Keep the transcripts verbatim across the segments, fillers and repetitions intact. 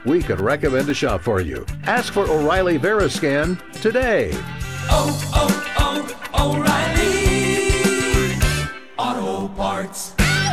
we could recommend a shop for you. Ask for O'Reilly Veriscan today. Oh, oh, oh, O'Reilly Auto Parts.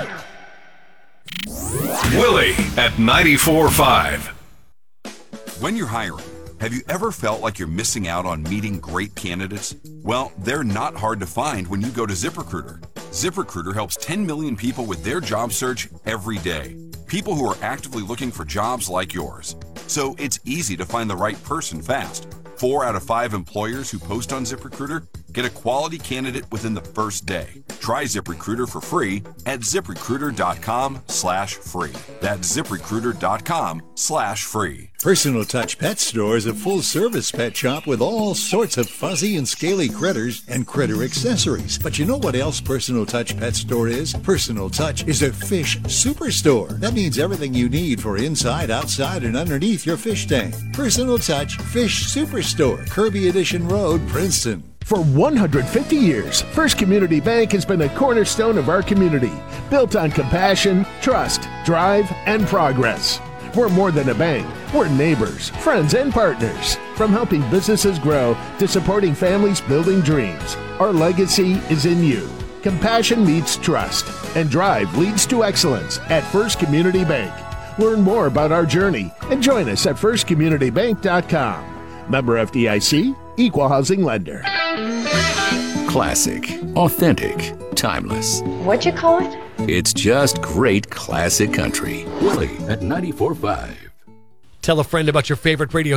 Willie at ninety-four point five. When you're hiring, have you ever felt like you're missing out on meeting great candidates? Well, they're not hard to find when you go to ZipRecruiter. ZipRecruiter helps ten million people with their job search every day. People who are actively looking for jobs like yours. So it's easy to find the right person fast. Four out of five employers who post on ZipRecruiter get a quality candidate within the first day. Try ZipRecruiter for free at ZipRecruiter.com slash free. That's ZipRecruiter.com slash free. Personal Touch Pet Store is a full-service pet shop with all sorts of fuzzy and scaly critters and critter accessories. But you know what else Personal Touch Pet Store is? Personal Touch is a fish superstore. That means everything you need for inside, outside, and underneath your fish tank. Personal Touch Fish Superstore, Kirby Edition Road, Princeton. For one hundred fifty years, First Community Bank has been a cornerstone of our community, built on compassion, trust, drive, and progress. We're more than a bank. We're neighbors, friends, and partners. From helping businesses grow to supporting families building dreams, our legacy is in you. Compassion meets trust, and drive leads to excellence at First Community Bank. Learn more about our journey and join us at first community bank dot com. Member F D I C, Equal Housing Lender. Classic, authentic, timeless. What'd you call it? It's just great classic country. Willie at ninety-four point five. Tell a friend about your favorite radio